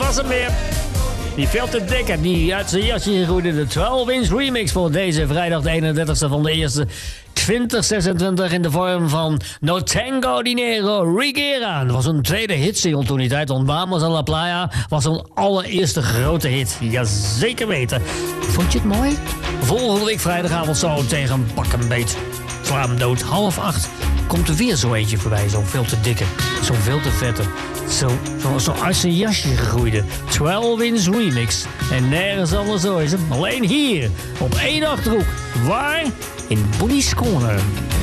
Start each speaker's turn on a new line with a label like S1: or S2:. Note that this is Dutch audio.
S1: was hem weer. Die veel te dikke, die uit zijn jasje groeide. De 12-inch remix voor deze vrijdag de 31ste van de eerste 2026 in de vorm van No Tango Dinero Rigera. Dat was een tweede hitsingle toen die tijd. Want Vamos a la Playa was een allereerste grote hit. Jazeker weten. Vond je het mooi? Volgende week vrijdagavond zo tegen pak een beet. Sla hem dood. 7:30 komt er weer zo eentje voorbij. Zo'n veel te dikke. Zo'n veel te vette. Zo uit zijn jasje gegroeide 12-inch remix. En nergens anders zo is het. Alleen hier, op 1 Achterhoek. Waar? In Boelie's Corner.